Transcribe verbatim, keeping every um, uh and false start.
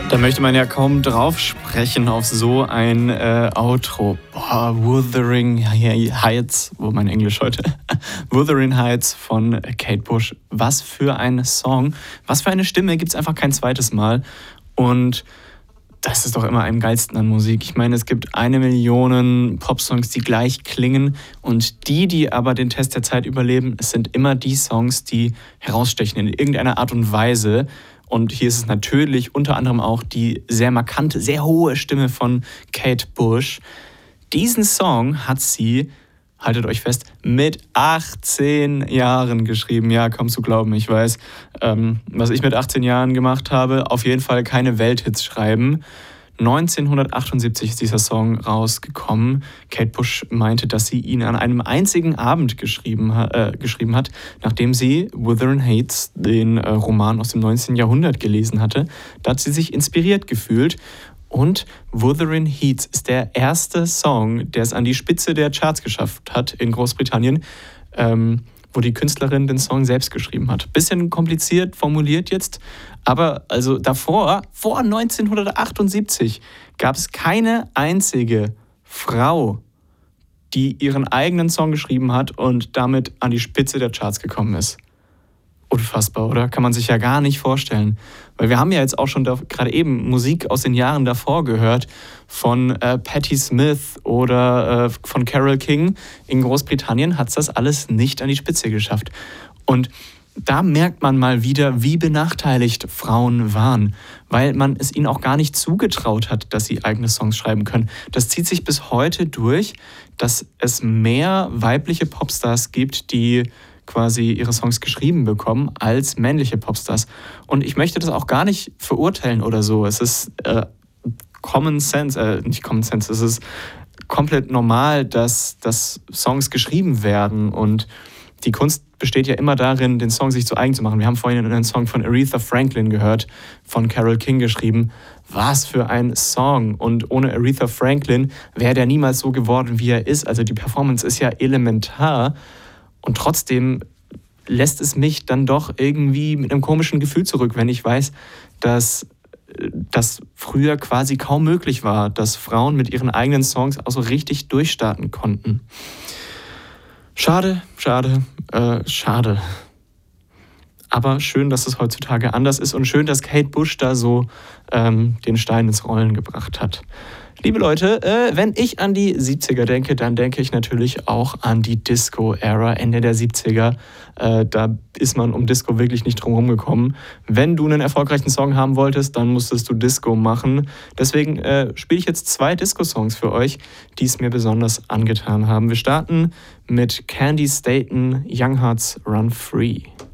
Da möchte man ja kaum drauf sprechen auf so ein äh, Outro. Boah, Wuthering Heights, wo mein Englisch heute. Wuthering Heights von Kate Bush. Was für ein Song, was für eine Stimme, gibt's einfach kein zweites Mal. Und das ist doch immer am geilsten an Musik. Ich meine, es gibt eine Million Popsongs, die gleich klingen. Und die, die aber den Test der Zeit überleben, es sind immer die Songs, die herausstechen in irgendeiner Art und Weise. Und hier ist es natürlich unter anderem auch die sehr markante, sehr hohe Stimme von Kate Bush. Diesen Song hat sie, haltet euch fest, mit achtzehn Jahren geschrieben. Ja, kaum zu glauben, ich weiß. Ähm, was ich mit achtzehn Jahren gemacht habe, auf jeden Fall keine Welthits schreiben. neunzehnhundertachtundsiebzig ist dieser Song rausgekommen. Kate Bush meinte, dass sie ihn an einem einzigen Abend geschrieben, äh, geschrieben hat, nachdem sie Wuthering Heights, den äh, Roman aus dem neunzehnten Jahrhundert, gelesen hatte. Da hat sie sich inspiriert gefühlt. Und Wuthering Heights ist der erste Song, der es an die Spitze der Charts geschafft hat in Großbritannien, ähm, wo die Künstlerin den Song selbst geschrieben hat. Bisschen kompliziert formuliert jetzt, aber also davor, vor neunzehnhundertachtundsiebzig, gab es keine einzige Frau, die ihren eigenen Song geschrieben hat und damit an die Spitze der Charts gekommen ist. Unfassbar, oder? Kann man sich ja gar nicht vorstellen. Weil wir haben ja jetzt auch schon da, gerade eben Musik aus den Jahren davor gehört, von äh, Patti Smith oder äh, von Carole King. In Großbritannien hat es das alles nicht an die Spitze geschafft. Und da merkt man mal wieder, wie benachteiligt Frauen waren, weil man es ihnen auch gar nicht zugetraut hat, dass sie eigene Songs schreiben können. Das zieht sich bis heute durch, dass es mehr weibliche Popstars gibt, die quasi ihre Songs geschrieben bekommen, als männliche Popstars. Und ich möchte das auch gar nicht verurteilen oder so. Es ist äh, Common Sense, äh, nicht Common Sense, es ist komplett normal, dass, dass Songs geschrieben werden. Und die Kunst besteht ja immer darin, den Song sich zu eigen zu machen. Wir haben vorhin einen Song von Aretha Franklin gehört, von Carole King geschrieben. Was für ein Song! Und ohne Aretha Franklin wäre der niemals so geworden, wie er ist. Also die Performance ist ja elementar. Und trotzdem lässt es mich dann doch irgendwie mit einem komischen Gefühl zurück, wenn ich weiß, dass das früher quasi kaum möglich war, dass Frauen mit ihren eigenen Songs auch so richtig durchstarten konnten. Schade, schade, äh, schade. Aber schön, dass es heutzutage anders ist und schön, dass Kate Bush da so ähm, den Stein ins Rollen gebracht hat. Liebe Leute, äh, wenn ich an die siebziger denke, dann denke ich natürlich auch an die Disco-Ära, Ende der siebziger. Äh, da ist man um Disco wirklich nicht drum herum gekommen. Wenn du einen erfolgreichen Song haben wolltest, dann musstest du Disco machen. Deswegen äh, spiele ich jetzt zwei Disco-Songs für euch, die es mir besonders angetan haben. Wir starten mit Candy Staton, Young Hearts Run Free.